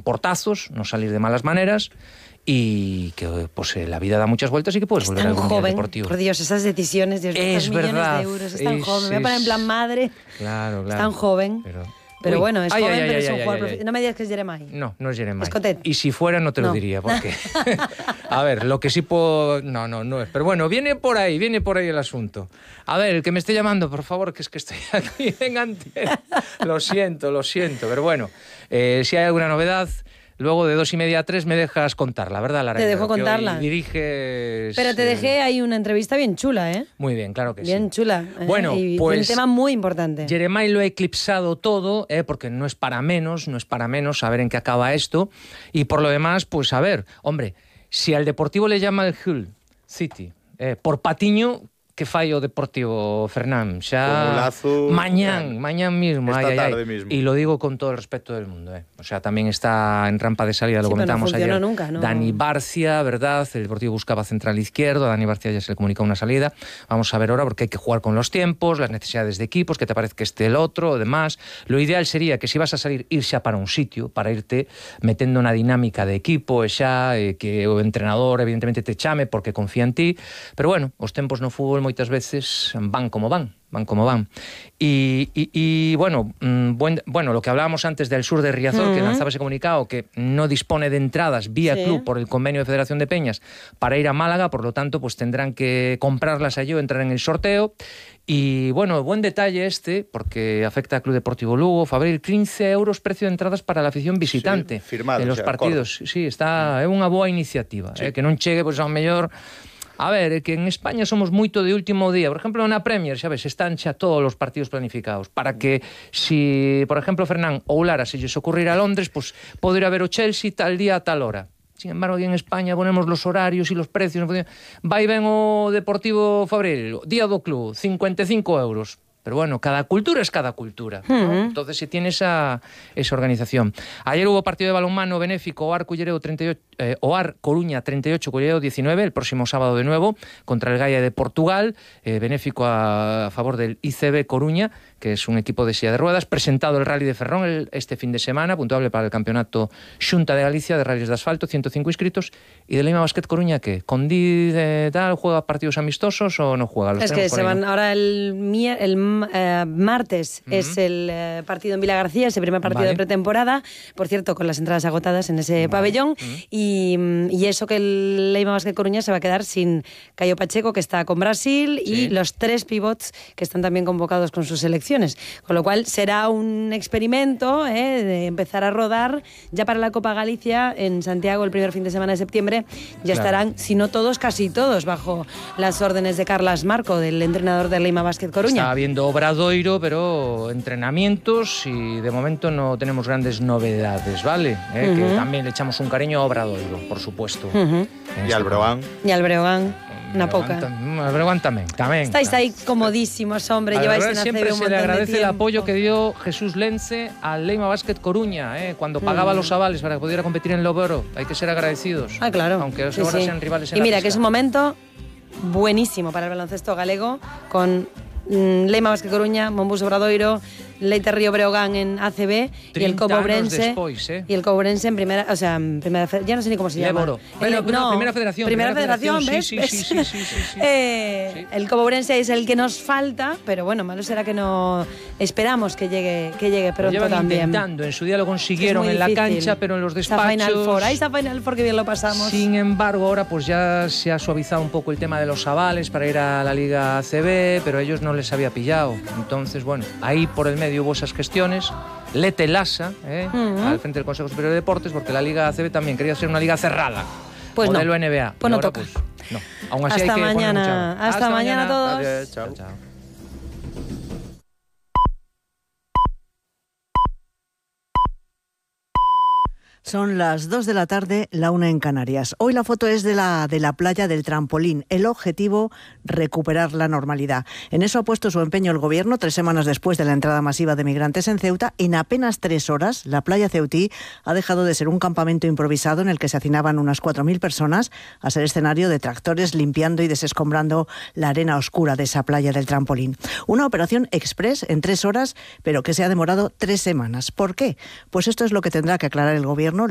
con portazos, no salir de malas maneras y que pues la vida da muchas vueltas y que puedes volver a algún día deportivo. Por Dios, esas decisiones, Dios, es millones verdad, de euros, es tan joven. Me voy a poner en plan madre. Claro. Es tan joven. Pero bueno, es joven, pero es un jugador profesional. No me digas que es Jeremai. No es Jeremai. Escotet. Y si fuera no te lo diría, porque... A ver, lo que sí puedo... No es. Pero bueno, viene por ahí el asunto. A ver, el que me esté llamando, por favor, que es que estoy aquí en antena. Lo siento. Pero bueno, si hay alguna novedad... Luego de 2:30 a 3 me dejas contarla, ¿verdad, Lara? Te dejo contarla. Diriges... Pero te dejé ahí una entrevista bien chula, ¿eh? Muy bien, claro que sí. Bien chula. Bueno, y pues... un tema muy importante. Jeremai lo ha eclipsado todo, porque no es para menos, a ver en qué acaba esto. Y por lo demás, pues a ver, hombre, si al Deportivo le llama el Hull City, por Patiño... Que fallo Deportivo, Fernán, xa mañán mismo, esta tarde mismo. Y lo digo con todo el respeto del mundo, O sea, también está en rampa de salida, lo comentábamos ayer. Nunca, ¿no? Dani Barcia, ¿verdad? El Deportivo buscaba central izquierdo, a Dani Barcia ya se le comunica una salida. Vamos a ver ahora porque hay que jugar con los tiempos, las necesidades de equipos, que te parece que esté el otro, demás. Lo ideal sería que si vas a salir, irse para un sitio, para irte metendo una dinámica de equipo, que o entrenador evidentemente te chame porque confía en ti, pero bueno, os tempos no fútbol moitas veces van como van. Y bueno, lo que hablábamos antes del Sur de Riazor, que lanzaba ese comunicado, que no dispone de entradas vía club por el convenio de Federación de Peñas para ir a Málaga, por lo tanto, pues tendrán que comprarlas allí o entrar en el sorteo. Y bueno, buen detalle porque afecta al Club Deportivo Lugo. Fabril, 15 euros precio de entradas para la afición visitante firmado, en los partidos. Acordo. Sí, está, é unha boa iniciativa, que non chegue, pois, ao mellor... A ver, que en España somos moito de último día. Por exemplo, na Premier, xa ves, están xa todos os partidos planificados. Para que, si, por exemplo, Fernán ou Lara, se lles ocurrir a Londres, pues poder haber o Chelsea tal día a tal hora. Sin embargo, aquí en España ponemos los horarios y los precios. Vai ben o Deportivo Fabril, día do club, 55 euros. Pero bueno, cada cultura es cada cultura, ¿no? Entonces se tiene esa organización. Ayer hubo partido de balonmano benéfico OAR Coruña 38, Culleredo 19, el próximo sábado de nuevo, contra el Gaia de Portugal, benéfico a favor del ICB Coruña, que es un equipo de silla de ruedas, presentado el Rally de Ferrón este fin de semana, puntuable para el campeonato Xunta de Galicia de rallies de asfalto, 105 inscritos, y de Leima Basket Coruña, ¿qué? ¿Con tal juega partidos amistosos o no juega? Es que se van ahora el martes es el partido en Vila García, ese primer partido de pretemporada, por cierto, con las entradas agotadas en ese pabellón, y eso que el Leima Basket Coruña se va a quedar sin Caio Pacheco, que está con Brasil, y los 3 pivots que están también convocados con sus selecciones. Con lo cual será un experimento de empezar a rodar ya para la Copa Galicia en Santiago el primer fin de semana de septiembre. Ya estarán, si no todos, casi todos, bajo las órdenes de Carlas Marco, del entrenador del Leima Basket Coruña. Está habiendo obradoiro, pero entrenamientos, y de momento no tenemos grandes novedades, ¿vale? Que también le echamos un cariño a obradoiro, por supuesto. Y al Breogán. Una poca. Al Breogán tamén. Estáis ahí comodísimos, hombre. Lleváis en siempre ACB un se le montón de agradece el tiempo. apoyo que dio Jesús Lence al Leima Basket Coruña, cuando pagaba los avales para que pudiera competir en Loboro. Hay que ser agradecidos. Ah, claro. Aunque ahora sean rivales en y la mira, pista. que es un momento buenísimo para el baloncesto galego, con Leima Basket Coruña, Monbus Obradoiro, Leite Río Breogán en ACB y el Cobourense y el Cobourense en primera, o sea, en primera, ya no sé ni cómo se llama. Primera federación. Primera federación, ¿ves? Sí. El Cobourense es el que nos falta, pero bueno, malo será que no esperamos que llegue pronto lo también. Intentando, en su día lo consiguieron en la cancha, pero en los despachos. Esa Final Four que bien lo pasamos. Sin embargo, ahora pues ya se ha suavizado un poco el tema de los avales para ir a la Liga ACB, pero a ellos no les había pillado. Entonces, bueno, ahí por el medio hubo esas gestiones. Lete Lasa, al frente del Consejo Superior de Deportes, porque la Liga ACB también quería ser una liga cerrada. Pues modelo no. NBA. Pues no ahora, toca. Pues, no. Aún así hasta hay que mañana. Hasta mañana a todos. Adiós, chao. Son las 2 de la tarde, la 1 en Canarias. Hoy la foto es de la playa del Trampolín. El objetivo, recuperar la normalidad. En eso ha puesto su empeño el Gobierno 3 semanas después de la entrada masiva de migrantes en Ceuta. En apenas 3 horas, la playa ceutí ha dejado de ser un campamento improvisado en el que se hacinaban unas 4.000 personas a ser escenario de tractores limpiando y desescombrando la arena oscura de esa playa del Trampolín. Una operación express en 3 horas, pero que se ha demorado 3 semanas. ¿Por qué? Pues esto es lo que tendrá que aclarar el Gobierno